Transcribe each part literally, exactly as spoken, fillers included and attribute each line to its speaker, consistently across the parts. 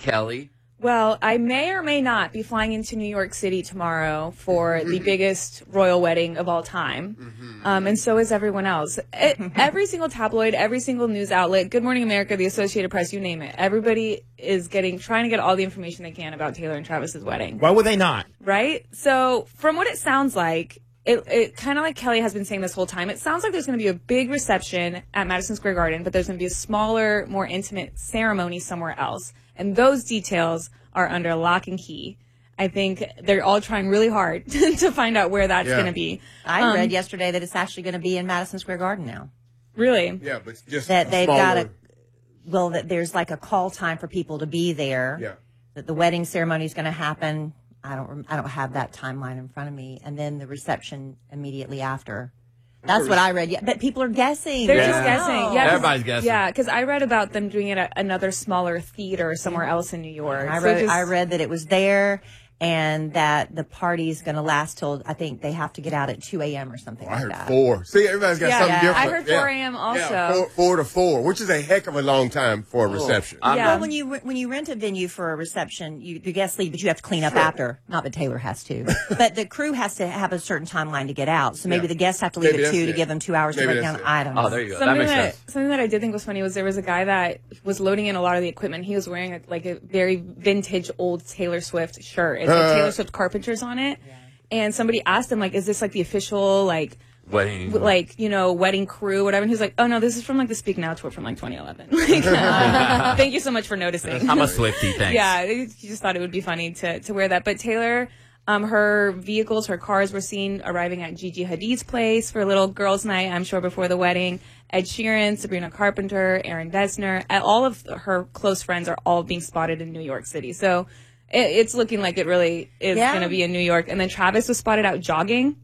Speaker 1: Kelly.
Speaker 2: Well, I may or may not be flying into New York City tomorrow for the biggest royal wedding of all time. Mm-hmm. Um, and so is everyone else. It, every single tabloid, every single news outlet, Good Morning America, the Associated Press, you name it. Everybody is getting trying to get all the information they can about Taylor and Travis's wedding.
Speaker 3: Why would they not?
Speaker 2: Right? So from what it sounds like, it, it kind of like Kelly has been saying this whole time, it sounds like there's going to be a big reception at Madison Square Garden, but there's going to be a smaller, more intimate ceremony somewhere else. And those details are under lock and key. I think they're all trying really hard to find out where that's yeah. going to be.
Speaker 4: I
Speaker 2: um,
Speaker 4: read yesterday that it's actually going to be in Madison Square Garden now.
Speaker 2: Really?
Speaker 5: Yeah, but just
Speaker 4: that they've
Speaker 5: smaller.
Speaker 4: got a well, that there's like a call time for people to be there.
Speaker 5: Yeah.
Speaker 4: That the wedding ceremony is going to happen. I don't. I don't have that timeline in front of me, and then the reception immediately after. That's what I read. Yeah, but people are guessing.
Speaker 2: They're
Speaker 4: yeah.
Speaker 2: just guessing. Yeah,
Speaker 1: everybody's guessing.
Speaker 2: Yeah, because I read about them doing it at another smaller theater somewhere else in New York.
Speaker 4: I
Speaker 2: so
Speaker 4: read.
Speaker 2: just,
Speaker 4: I read that it was there, and that the party's going to last till I think they have to get out at two a.m. or something
Speaker 5: well,
Speaker 4: like
Speaker 5: I heard
Speaker 4: that.
Speaker 5: four. See, everybody's got
Speaker 2: yeah,
Speaker 5: something
Speaker 2: yeah.
Speaker 5: different.
Speaker 2: I heard four a.m. also.
Speaker 5: Yeah, four, four to four, which is a heck of a long time for a reception.
Speaker 1: Oh,
Speaker 2: yeah.
Speaker 4: Well, when you when you rent a venue for a reception, you the guests leave, but you have to clean up sure. after. Not that Taylor has to, but the crew has to have a certain timeline to get out. So maybe yeah. the guests have to leave
Speaker 5: maybe
Speaker 4: at two
Speaker 5: it.
Speaker 4: to give them two hours
Speaker 5: maybe
Speaker 4: to break down.
Speaker 5: It.
Speaker 4: I don't know.
Speaker 1: Oh, there you go.
Speaker 2: Something
Speaker 1: that makes
Speaker 2: that,
Speaker 1: sense.
Speaker 2: Something that I did think was funny was there was a guy that was loading in a lot of the equipment. He was wearing a, like a very vintage old Taylor Swift shirt. It's like
Speaker 5: Uh,
Speaker 2: Taylor Swift Carpenters on it. Yeah. And somebody asked him, like, is this like the official, like,
Speaker 1: wedding,
Speaker 2: w- like, you know, wedding crew, whatever. And he was like, oh, no, this is from, like, the Speak Now tour from, like, twenty eleven. Like, uh, thank you so much for noticing.
Speaker 1: I'm a Swiftie, thanks.
Speaker 2: Yeah, he just thought it would be funny to, to wear that. But Taylor, um, her vehicles, her cars were seen arriving at Gigi Hadid's place for a little girls' night, I'm sure, before the wedding. Ed Sheeran, Sabrina Carpenter, Aaron Dessner, all of her close friends are all being spotted in New York City. So it, it's looking like it really is
Speaker 4: Yeah.
Speaker 2: going to be in New York. And then Travis was spotted out jogging.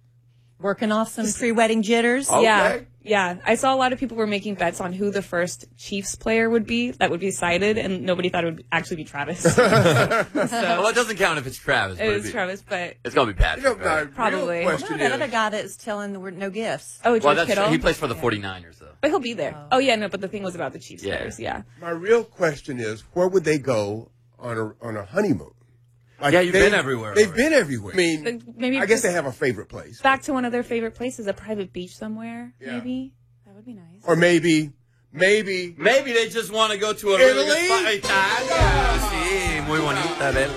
Speaker 4: Working off some pre-wedding jitters.
Speaker 5: Okay.
Speaker 2: Yeah. Yeah. I saw a lot of people were making bets on who the first Chiefs player would be that would be cited, and nobody thought it would actually be Travis. so,
Speaker 1: Well, it doesn't count if it's Travis.
Speaker 2: it
Speaker 1: but
Speaker 2: is
Speaker 1: be,
Speaker 2: Travis, but
Speaker 1: It's going to be Patrick.
Speaker 5: You know, my
Speaker 1: right?
Speaker 2: Probably.
Speaker 5: real
Speaker 4: No,
Speaker 5: question
Speaker 4: that
Speaker 5: is,
Speaker 4: other guy that's telling the word no gifts.
Speaker 2: oh, George
Speaker 1: Well, that's
Speaker 2: Kittle.
Speaker 1: he plays for the forty-niners, though.
Speaker 2: But he'll be there. Oh. yeah, no, but the thing was about the Chiefs
Speaker 1: Yeah.
Speaker 2: players, yeah.
Speaker 5: my real question is, where would they go on a on a honeymoon? Like,
Speaker 1: Yeah, you've
Speaker 5: they-
Speaker 1: been everywhere
Speaker 5: They've
Speaker 1: already.
Speaker 5: been everywhere. I mean,
Speaker 2: Like, maybe
Speaker 5: I guess
Speaker 2: just
Speaker 5: they have a favorite place,
Speaker 2: back to one of their favorite places, a private beach somewhere,
Speaker 5: Yeah.
Speaker 2: maybe. That would be nice.
Speaker 5: or maybe, maybe.
Speaker 1: Maybe they just want to go to a
Speaker 5: Italy?
Speaker 1: really good spot. Italia. Sí, muy bonita, Bel.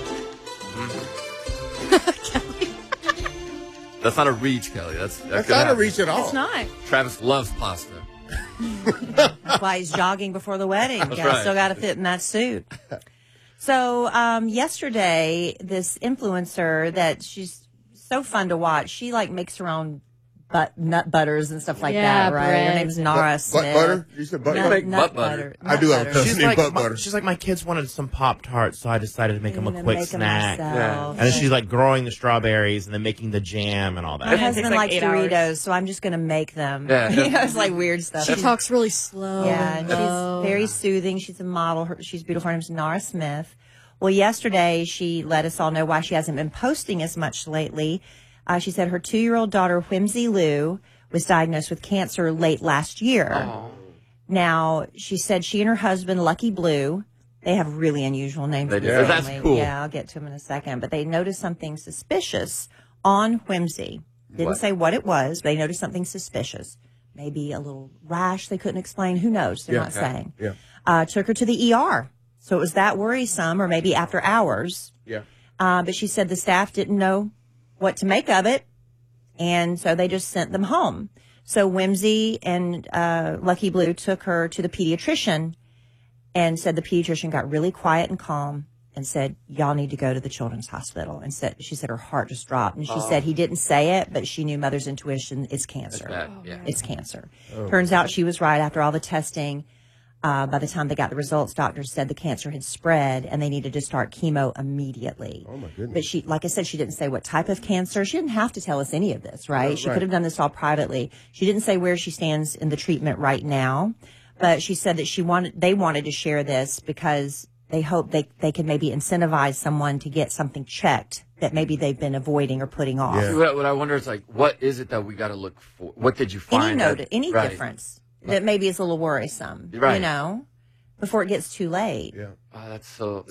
Speaker 1: That's not a reach, Kelly. That's that
Speaker 5: That's
Speaker 1: could
Speaker 5: not a
Speaker 1: happen.
Speaker 5: reach at all.
Speaker 2: It's not.
Speaker 1: Travis loves pasta.
Speaker 4: That's why he's jogging before the wedding.
Speaker 1: That's
Speaker 4: Yeah,
Speaker 1: right.
Speaker 4: still got to fit in that suit. So um, yesterday, this influencer that she's so fun to watch. She like makes her own but nut butters and stuff like
Speaker 6: Yeah,
Speaker 4: that, right? Her
Speaker 6: bread.
Speaker 4: name's Nara
Speaker 5: Butt,
Speaker 4: Smith.
Speaker 5: butt butter? You said butter?
Speaker 4: Nut,
Speaker 1: make
Speaker 4: nut
Speaker 1: butt butter.
Speaker 5: I do
Speaker 4: Nut
Speaker 5: have a
Speaker 4: butter.
Speaker 5: cousin
Speaker 3: She's
Speaker 5: named
Speaker 3: like,
Speaker 5: butt
Speaker 3: my,
Speaker 5: butter.
Speaker 3: she's like, my kids wanted some Pop Tarts, so I decided to make them a
Speaker 4: And then
Speaker 3: quick
Speaker 4: make 'em
Speaker 3: snack.
Speaker 4: myself.
Speaker 3: And then she's like growing the strawberries and then making the jam and all
Speaker 4: My
Speaker 3: that.
Speaker 2: it
Speaker 4: husband
Speaker 2: takes, like,
Speaker 4: likes
Speaker 2: eight hours.
Speaker 4: Doritos, so I'm just going to make them.
Speaker 1: Yeah.
Speaker 4: You know, it's like weird stuff.
Speaker 6: She
Speaker 4: She's-
Speaker 6: talks really slow.
Speaker 4: Yeah, and
Speaker 6: low.
Speaker 4: she's very soothing. She's a model. Her, she's beautiful. Her name's Nara Smith. Well, yesterday she let us all know why she hasn't been posting as much lately. Uh, she said her two-year-old daughter, Whimsy Lou, was diagnosed with cancer late last year. Now, she said she and her husband, Lucky Blue, they have really unusual names.
Speaker 1: They
Speaker 4: in
Speaker 1: do.
Speaker 4: the
Speaker 1: That's
Speaker 4: family.
Speaker 1: cool.
Speaker 4: Yeah, I'll get to them in a second. But they noticed something suspicious on Whimsy. Didn't
Speaker 1: What?
Speaker 4: say what it was. But they noticed something suspicious. Maybe a little rash they couldn't explain. Who knows? They're
Speaker 5: Yeah.
Speaker 4: not saying.
Speaker 5: Yeah.
Speaker 4: Uh, took her to the E R. So it was that worrisome, or maybe after hours.
Speaker 5: Yeah.
Speaker 4: Uh, but she said the staff didn't know what to make of it. And so they just sent them home. So Whimsy and uh, Lucky Blue took her to the pediatrician and said the pediatrician got really quiet and calm and said, y'all need to go to the children's hospital. And said, she said her heart just dropped. And she said he didn't say it, but she knew mother's intuition. It's cancer.
Speaker 1: Bad. Yeah.
Speaker 4: It's cancer. Turns out she was right after all the testing. Uh, by the time they got the results, doctors said the cancer had spread and they needed to start chemo immediately.
Speaker 5: Oh, my goodness.
Speaker 4: But she, like I said, she didn't say what type of cancer. She didn't have to tell us any of this, right?
Speaker 5: No,
Speaker 4: she
Speaker 5: right.
Speaker 4: could have done this all privately. She didn't say where she stands in the treatment right now, but she said that she wanted, they wanted to share this because they hope they, they could maybe incentivize someone to get something checked that maybe they've been avoiding or putting off.
Speaker 5: Yeah.
Speaker 1: What, what I wonder is, like, what is it that we got to look for? What did you find?
Speaker 4: Any note,
Speaker 1: that-
Speaker 4: any
Speaker 1: right.
Speaker 4: difference that maybe is a little worrisome,
Speaker 1: Right.
Speaker 4: you know, before it gets too late.
Speaker 5: Yeah.
Speaker 1: Oh, that's so.